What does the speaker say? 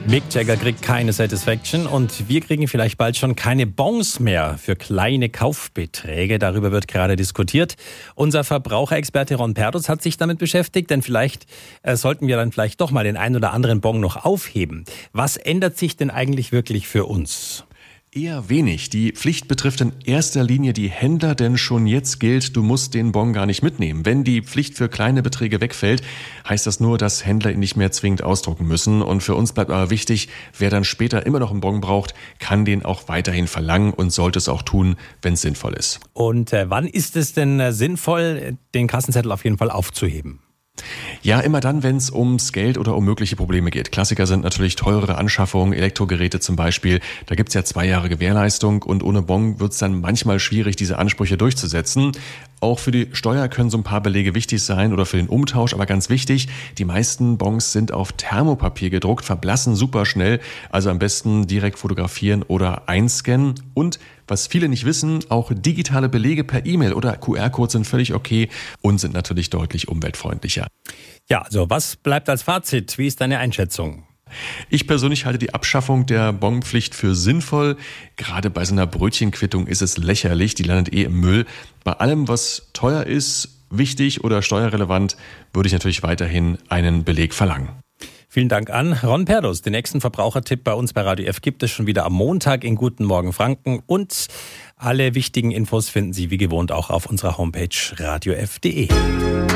Mick Jagger kriegt keine Satisfaction und wir kriegen vielleicht bald schon keine Bons mehr für kleine Kaufbeträge. Darüber wird gerade diskutiert. Unser Verbraucherexperte Ron Perdus hat sich damit beschäftigt, denn vielleicht sollten wir dann vielleicht doch mal den einen oder anderen Bon noch aufheben. Was ändert sich denn eigentlich wirklich für uns? Eher wenig. Die Pflicht betrifft in erster Linie die Händler, denn schon jetzt gilt, du musst den Bon gar nicht mitnehmen. Wenn die Pflicht für kleine Beträge wegfällt, heißt das nur, dass Händler ihn nicht mehr zwingend ausdrucken müssen. Und für uns bleibt aber wichtig, wer dann später immer noch einen Bon braucht, kann den auch weiterhin verlangen und sollte es auch tun, wenn es sinnvoll ist. Und wann ist es denn sinnvoll, den Kassenzettel auf jeden Fall aufzuheben? Ja, immer dann, wenn es ums Geld oder um mögliche Probleme geht. Klassiker sind natürlich teurere Anschaffungen, Elektrogeräte zum Beispiel. Da gibt's ja 2 Jahre Gewährleistung und ohne Bon wird's dann manchmal schwierig, diese Ansprüche durchzusetzen. Auch für die Steuer können so ein paar Belege wichtig sein oder für den Umtausch, aber ganz wichtig, die meisten Bons sind auf Thermopapier gedruckt, verblassen super schnell, also am besten direkt fotografieren oder einscannen. Und was viele nicht wissen, auch digitale Belege per E-Mail oder QR-Codes sind völlig okay und sind natürlich deutlich umweltfreundlicher. Ja, also was bleibt als Fazit? Wie ist deine Einschätzung? Ich persönlich halte die Abschaffung der Bonpflicht für sinnvoll. Gerade bei so einer Brötchenquittung ist es lächerlich, die landet im Müll. Bei allem, was teuer ist, wichtig oder steuerrelevant, würde ich natürlich weiterhin einen Beleg verlangen. Vielen Dank an Ron Perdus. Den nächsten Verbrauchertipp bei uns bei Radio F gibt es schon wieder am Montag in Guten Morgen Franken. Und alle wichtigen Infos finden Sie wie gewohnt auch auf unserer Homepage radiof.de.